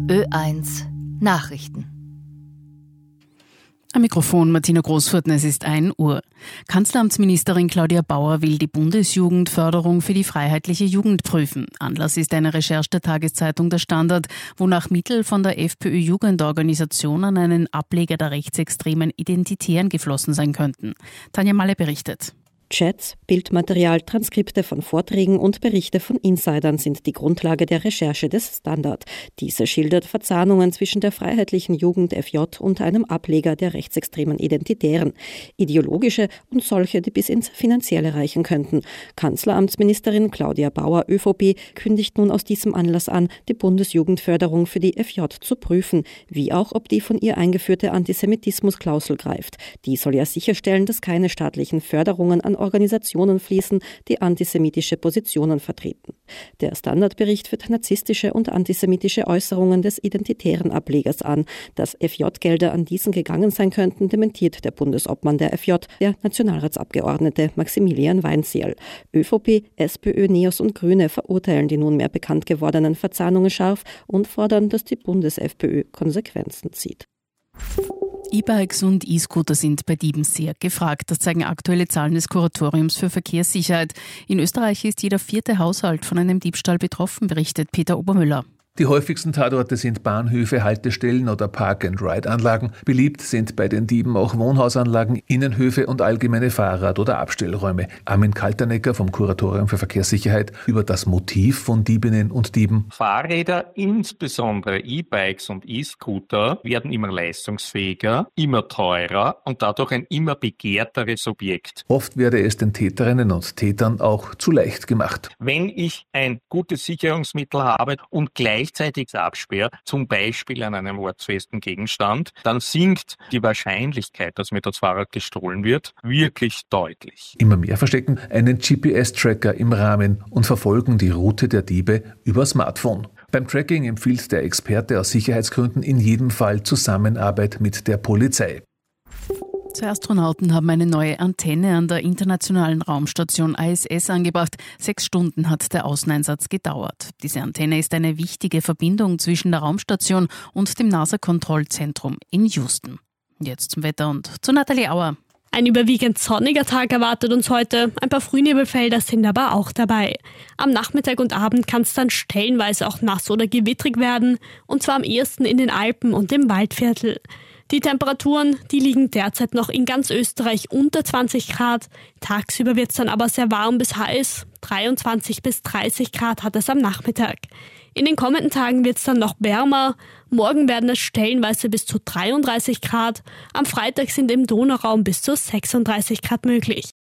Ö1 Nachrichten. Am Mikrofon Martina Großfurten, es ist 1 Uhr. Kanzleramtsministerin Claudia Bauer will die Bundesjugendförderung für die freiheitliche Jugend prüfen. Anlass ist eine Recherche der Tageszeitung Der Standard, wonach Mittel von der FPÖ-Jugendorganisation an einen Ableger der rechtsextremen Identitären geflossen sein könnten. Tanja Malle berichtet. Chats, Bildmaterial, Transkripte von Vorträgen und Berichte von Insidern sind die Grundlage der Recherche des Standard. Diese schildert Verzahnungen zwischen der freiheitlichen Jugend FJ und einem Ableger der rechtsextremen Identitären. Ideologische und solche, die bis ins Finanzielle reichen könnten. Kanzleramtsministerin Claudia Bauer, ÖVP, kündigt nun aus diesem Anlass an, die Bundesjugendförderung für die FJ zu prüfen, wie auch, ob die von ihr eingeführte Antisemitismusklausel greift. Die soll ja sicherstellen, dass keine staatlichen Förderungen an Organisationen fließen, die antisemitische Positionen vertreten. Der Standardbericht führt narzisstische und antisemitische Äußerungen des identitären Ablegers an. Dass FJ-Gelder an diesen gegangen sein könnten, dementiert der Bundesobmann der FJ, der Nationalratsabgeordnete Maximilian Weinzierl. ÖVP, SPÖ, NEOS und Grüne verurteilen die nunmehr bekannt gewordenen Verzahnungen scharf und fordern, dass die Bundes-FPÖ Konsequenzen zieht. E-Bikes und E-Scooter sind bei Dieben sehr gefragt. Das zeigen aktuelle Zahlen des Kuratoriums für Verkehrssicherheit. In Österreich ist jeder 4. Haushalt von einem Diebstahl betroffen, berichtet Peter Obermüller. Die häufigsten Tatorte sind Bahnhöfe, Haltestellen oder Park-and-Ride-Anlagen. Beliebt sind bei den Dieben auch Wohnhausanlagen, Innenhöfe und allgemeine Fahrrad- oder Abstellräume. Armin Kaltenecker vom Kuratorium für Verkehrssicherheit über das Motiv von Diebinnen und Dieben. Fahrräder, insbesondere E-Bikes und E-Scooter, werden immer leistungsfähiger, immer teurer und dadurch ein immer begehrteres Objekt. Oft werde es den Täterinnen und Tätern auch zu leicht gemacht. Wenn ich ein gutes Sicherungsmittel habe und gleichzeitig absperre, zum Beispiel an einem ortsfesten Gegenstand, dann sinkt die Wahrscheinlichkeit, dass mir das Fahrrad gestohlen wird, wirklich deutlich. Immer mehr verstecken einen GPS-Tracker im Rahmen und verfolgen die Route der Diebe über Smartphone. Beim Tracking empfiehlt der Experte aus Sicherheitsgründen in jedem Fall Zusammenarbeit mit der Polizei. Zwei Astronauten haben eine neue Antenne an der internationalen Raumstation ISS angebracht. 6 Stunden hat der Außeneinsatz gedauert. Diese Antenne ist eine wichtige Verbindung zwischen der Raumstation und dem NASA-Kontrollzentrum in Houston. Jetzt zum Wetter und zu Nathalie Auer. Ein überwiegend sonniger Tag erwartet uns heute. Ein paar Frühnebelfelder sind aber auch dabei. Am Nachmittag und Abend kann es dann stellenweise auch nass oder gewittrig werden. Und zwar am ehesten in den Alpen und im Waldviertel. Die Temperaturen, die liegen derzeit noch in ganz Österreich unter 20 Grad. Tagsüber wird es dann aber sehr warm bis heiß. 23 bis 30 Grad hat es am Nachmittag. In den kommenden Tagen wird es dann noch wärmer. Morgen werden es stellenweise bis zu 33 Grad. Am Freitag sind im Donauraum bis zu 36 Grad möglich.